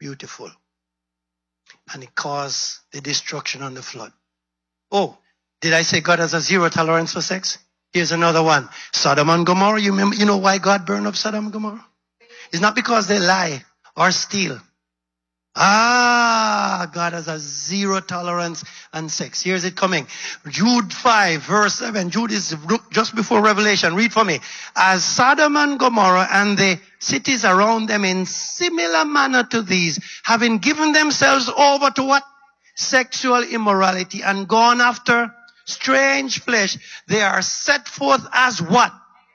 beautiful. And it caused the destruction on the flood. Oh, did I say God has a zero tolerance for sex? Here's another one. Sodom and Gomorrah. You know why God burned up Sodom and Gomorrah? It's not because they lie or steal. God has a zero tolerance on sex. Here's it coming. Jude 5 verse 7. Jude is just before Revelation. Read for me. As Sodom and Gomorrah and the cities around them in similar manner to these, having given themselves over to what? Sexual immorality and gone after strange flesh, they are set forth as what?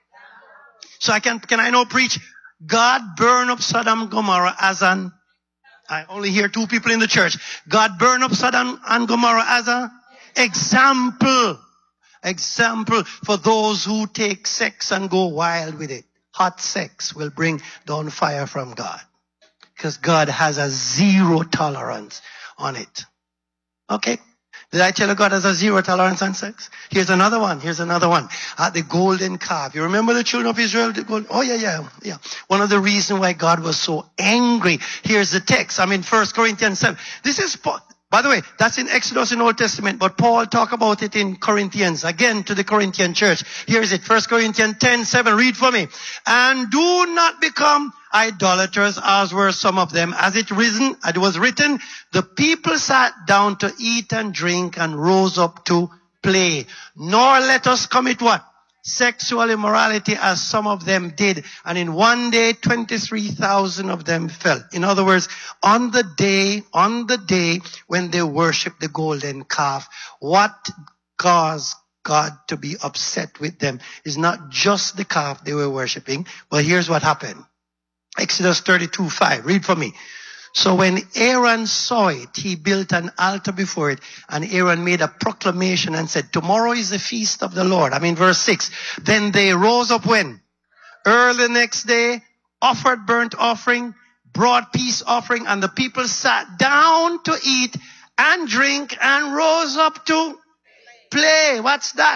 So can I now preach? God burned up Sodom and Gomorrah as an, I only hear two people in the church. God burned up Sodom and Gomorrah as an example. Example for those who take sex and go wild with it. Hot sex will bring down fire from God. Because God has a zero tolerance on it. Okay? Did I tell you God has a zero tolerance on sex? Here's another one. The golden calf. You remember the children of Israel? Oh, yeah. One of the reasons why God was so angry. Here's the text. 1 Corinthians 7. This is, by the way, that's in Exodus in Old Testament, but Paul talked about it in Corinthians, again to the Corinthian church. Here's it. 1 Corinthians 10:7. Read for me. And do not become idolaters, as were some of them. As it was written, the people sat down to eat and drink and rose up to play. Nor let us commit what? Sexual immorality, as some of them did. And in one day, 23,000 of them fell. In other words, on the day when they worshiped the golden calf, what caused God to be upset with them is not just the calf they were worshiping, but here's what happened. Exodus 32:5. Read for me. So when Aaron saw it, he built an altar before it, and Aaron made a proclamation and said, tomorrow is the feast of the Lord. Verse 6. Then they rose up when? Early the next day, offered burnt offering, brought peace offering, and the people sat down to eat and drink and rose up to play. What's that?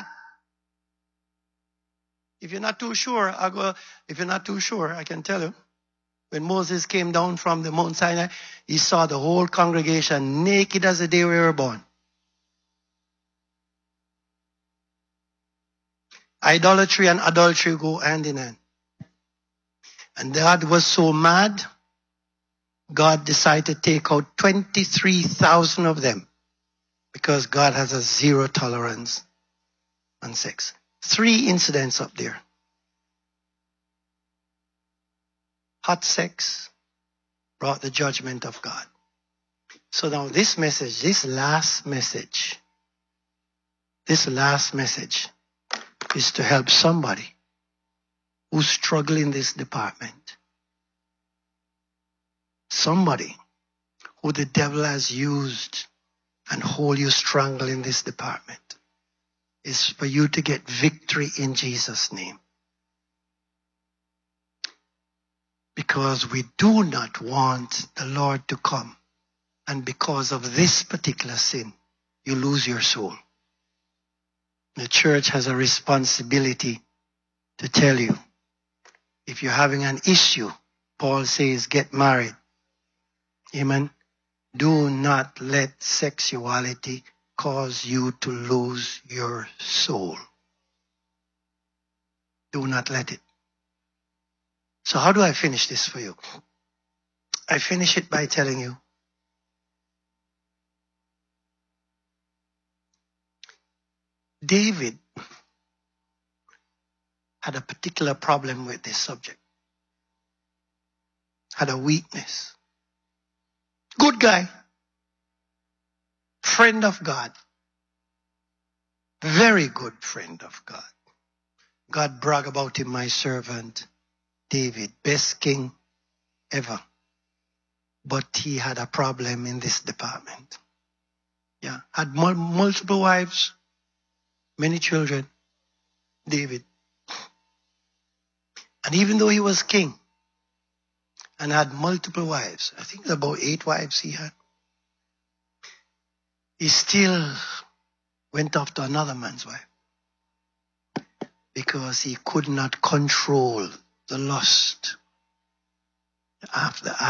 If you're not too sure, I can tell you. When Moses came down from the Mount Sinai, he saw the whole congregation naked as the day we were born. Idolatry and adultery go hand in hand. And God was so mad, God decided to take out 23,000 of them because God has a zero tolerance on sex. 3 incidents up there. Hot sex brought the judgment of God. So now this last message is to help somebody who's struggling in this department. Somebody who the devil has used and hold you strangled in this department. Is for you to get victory in Jesus' name. Because we do not want the Lord to come. And because of this particular sin, you lose your soul. The church has a responsibility to tell you, if you're having an issue, Paul says, get married. Amen. Do not let sexuality cause you to lose your soul. Do not let it. So how do I finish this for you? I finish it by telling you, David had a particular problem with this subject. Had a weakness. Good guy. Friend of God. Very good friend of God. God brag about him, my servant David, best king ever. But he had a problem in this department. Yeah, had multiple wives, many children, David. And even though he was king and had multiple wives, I think about 8 wives he had, he still went after another man's wife because he could not control the lust after